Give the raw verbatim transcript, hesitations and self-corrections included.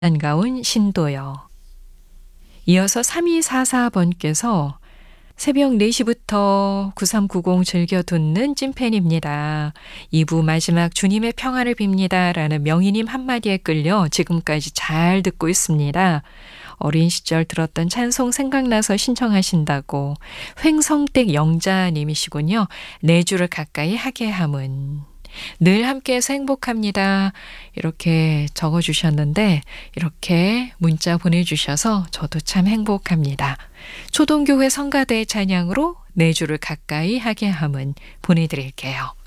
반가운 신도요. 이어서 삼이사사 번께서 새벽 네 시부터 구삼구공 즐겨 듣는 찐팬입니다. 이 부 마지막 주님의 평안을 빕니다. 라는 명희님 한마디에 끌려 지금까지 잘 듣고 있습니다. 어린 시절 들었던 찬송 생각나서 신청하신다고 횡성댁 영자님이시군요. 내 주를 가까이 하게 함은. 늘 함께해서 행복합니다. 이렇게 적어주셨는데 이렇게 문자 보내주셔서 저도 참 행복합니다. 초동교회 성가대 찬양으로 내 주를 가까이 하게 함은 보내드릴게요.